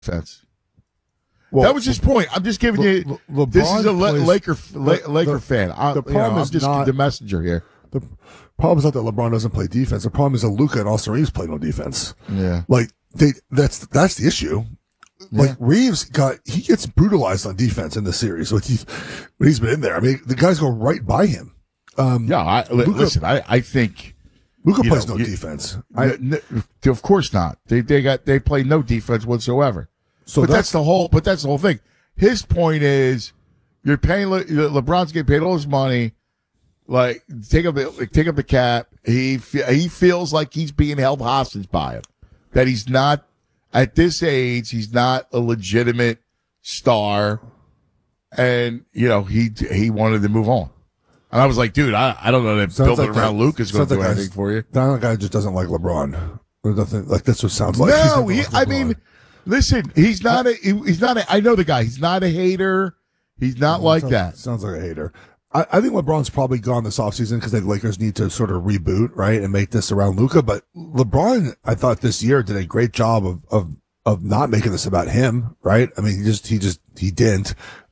defense. Well, That was his point. I'm just giving you. This is a Laker fan. The problem I'm is just not the messenger here. The problem is not that LeBron doesn't play defense. The problem is that Luka and Austin Reeves play no defense. Yeah, like that's the issue. Yeah. Like Reeves he gets brutalized on defense in the series when he's been in there. I mean, the guys go right by him. listen. I think Luka plays no defense. Of course not. They play no defense whatsoever. So that's the whole thing. His point is, you're paying LeBron's getting paid all his money. Like take up the cap. He feels like he's being held hostage by him. That he's not at this age. He's not a legitimate star, and he wanted to move on. And I was like, dude, I don't know that building around Luke is going to do anything for you. That guy just doesn't like LeBron. Nothing like that's what it sounds like. No, listen, he's not a. I know the guy. He's not a hater. He's not like that. Sounds like a hater. I think LeBron's probably gone this offseason because the Lakers need to sort of reboot, right, and make this around Luka. But LeBron, I thought this year did a great job of not making this about him, right? I mean, he didn't.